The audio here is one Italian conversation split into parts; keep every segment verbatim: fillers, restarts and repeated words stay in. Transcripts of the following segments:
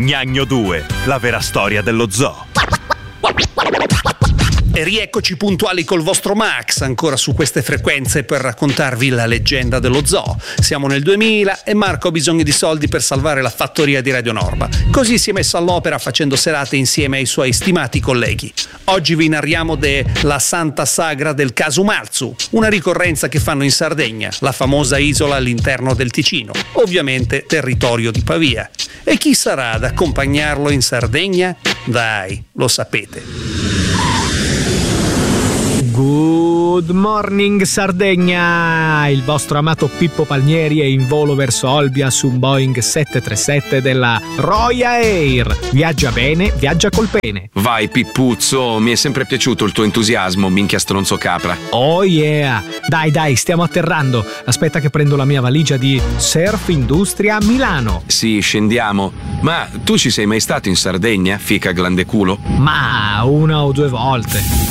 Gnagno due, la vera storia dello zoo. E rieccoci puntuali col vostro Max, ancora su queste frequenze per raccontarvi la leggenda dello zoo. Siamo nel duemila e Marco ha bisogno di soldi per salvare la fattoria di Radio Norba. Così si è messo all'opera facendo serate insieme ai suoi stimati colleghi. Oggi vi narriamo della Santa Sagra del Casumarzu, una ricorrenza che fanno in Sardegna, la famosa isola all'interno del Ticino, ovviamente territorio di Pavia. E chi sarà ad accompagnarlo in Sardegna? Dai, lo sapete. Good morning Sardegna! Il vostro amato Pippo Palmieri è in volo verso Olbia su un Boeing sette tre sette della Royal Air. Viaggia bene, viaggia col pene. Vai Pippuzzo, mi è sempre piaciuto il tuo entusiasmo, minchia stronzo capra. Oh yeah! Dai dai, stiamo atterrando. Aspetta che prendo la mia valigia di Surf Industria Milano. Sì, scendiamo. Ma tu ci sei mai stato in Sardegna, fica glande culo? Ma una o due volte.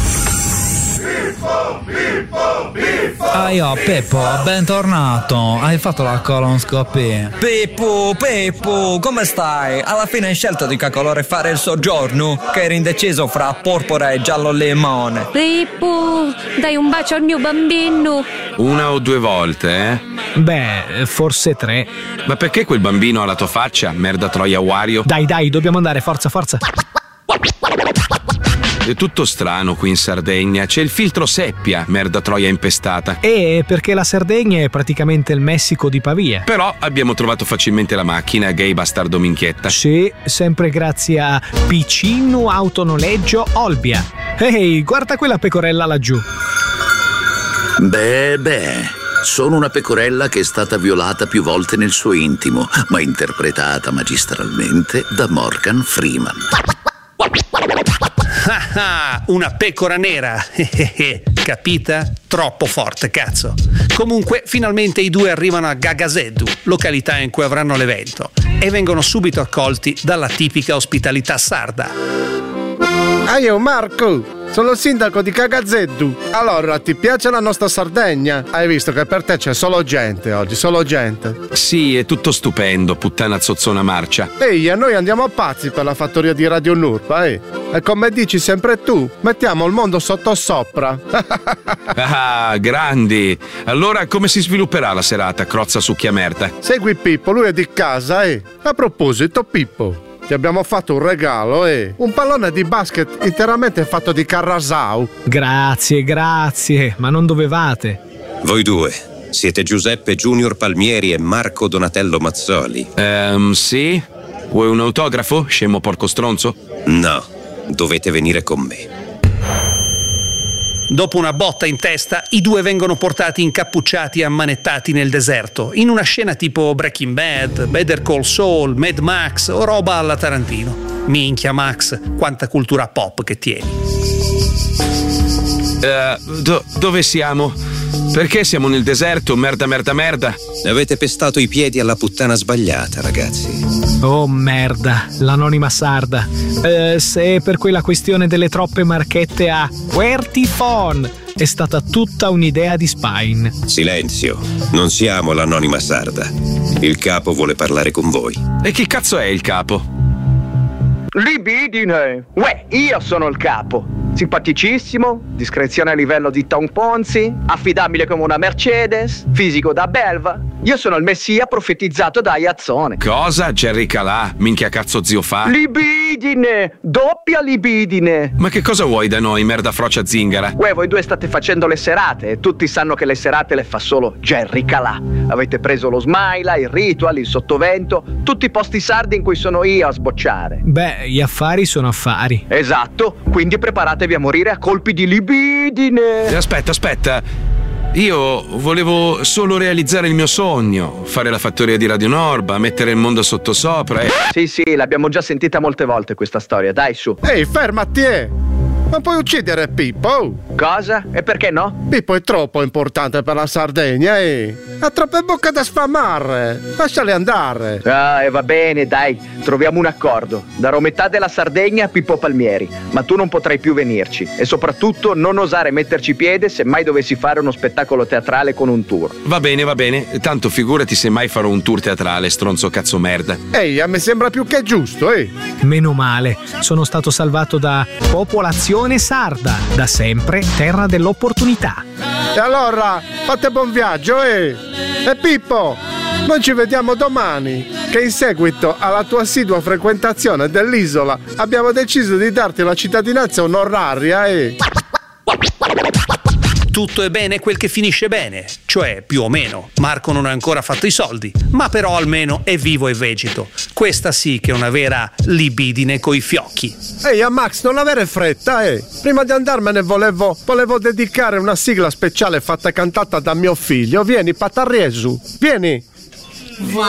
Pippo, Pippo! Aio, Pippo, bentornato. Hai fatto la colonscopia. Pippo, Pippo, come stai? Alla fine hai scelto di che colore fare il soggiorno? Che eri indeciso fra porpora e giallo limone. Pippo, dai un bacio al mio bambino. Una o due volte, eh? Beh, forse tre. Ma perché quel bambino ha la tua faccia, merda troia Wario? Dai, dai, dobbiamo andare, forza, forza. È tutto strano qui in Sardegna, c'è il filtro seppia, merda troia impestata. E perché la Sardegna è praticamente il Messico di Pavia. Però abbiamo trovato facilmente la macchina, gay bastardo minchietta. Sì, sempre grazie a Picino Autonoleggio Olbia. Ehi, guarda quella pecorella laggiù. Beh, beh, sono una pecorella che è stata violata più volte nel suo intimo, ma interpretata magistralmente da Morgan Freeman. Ah, una pecora nera, capita? Troppo forte, cazzo. Comunque, finalmente i due arrivano a Gagaseddu, località in cui avranno l'evento, e vengono subito accolti dalla tipica ospitalità sarda. Ah, io Marco, sono il sindaco di Cagazeddu. Allora, ti piace la nostra Sardegna? Hai visto che per te c'è solo gente oggi, solo gente. Sì, è tutto stupendo, puttana zozzona marcia. Ehi, a noi andiamo a pazzi per la fattoria di Radio Norba, eh. E come dici sempre tu, mettiamo il mondo sottosopra. Ah, grandi. Allora come si svilupperà la serata, crozza succhiamerta? Segui Pippo, lui è di casa, eh. A proposito, Pippo, ti abbiamo fatto un regalo, eh. Un pallone di basket interamente fatto di carrasau. Grazie, grazie, ma non dovevate. Voi due siete Giuseppe Junior Palmieri e Marco Donatello Mazzoli. Ehm, um, sì? Vuoi un autografo, scemo porco stronzo? No, dovete venire con me. Dopo una botta in testa, i due vengono portati incappucciati e ammanettati nel deserto, in una scena tipo Breaking Bad, Better Call Saul, Mad Max o roba alla Tarantino. Minchia Max, quanta cultura pop che tieni. Uh, do- dove siamo? Perché siamo nel deserto? Merda, merda, merda. Avete pestato i piedi alla puttana sbagliata, ragazzi. Oh merda, l'anonima sarda. Eh, se per quella questione delle troppe marchette a Quertifon è stata tutta un'idea di Spine. Silenzio, non siamo l'anonima sarda. Il capo vuole parlare con voi. E chi cazzo è il capo? Libidine! Uè, io sono il capo. Simpaticissimo, discrezione a livello di Tom Ponzi, affidabile come una Mercedes, fisico da belva. Io sono il messia profetizzato da Iazzone. Cosa? Jerry Calà? Minchia cazzo zio fa? Libidine! Doppia libidine! Ma che cosa vuoi da noi, merda frocia zingara? Uè, voi due state facendo le serate e tutti sanno che le serate le fa solo Jerry Calà. Avete preso lo Smaila, il Ritual, il Sottovento, tutti i posti sardi in cui sono io a sbocciare. Beh, gli affari sono affari. Esatto, quindi preparatevi a morire a colpi di libidine. Aspetta, aspetta. Io volevo solo realizzare il mio sogno, fare la fattoria di Radio Norba, mettere il mondo sottosopra e... Sì, sì, l'abbiamo già sentita molte volte questa storia, dai su. Ehi, fermati, eh! non puoi uccidere Pippo. Cosa? E perché no? Pippo è troppo importante per la Sardegna, eh. Ha troppe bocche da sfamare. Lasciali andare. Ah, e va bene, dai, troviamo un accordo. Darò metà della Sardegna a Pippo Palmieri, ma tu non potrai più venirci. E soprattutto non osare metterci piede se mai dovessi fare uno spettacolo teatrale con un tour. Va bene, va bene. Tanto figurati se mai farò un tour teatrale, stronzo cazzo merda. Ehi, a me sembra più che giusto, eh. Meno male, sono stato salvato da popolazione sarda, da sempre terra dell'opportunità. E allora, fate buon viaggio, eh. E Pippo, noi ci vediamo domani, che in seguito alla tua assidua frequentazione dell'isola abbiamo deciso di darti la cittadinanza onoraria, eh. Tutto è bene quel che finisce bene, cioè più o meno. Marco non ha ancora fatto i soldi, ma però almeno è vivo e vegeto. Questa sì che è una vera libidine coi fiocchi. Ehi, a Max, non avere fretta, eh. Prima di andarmene volevo, volevo dedicare una sigla speciale fatta e cantata da mio figlio. Vieni, Patarriesu, vieni.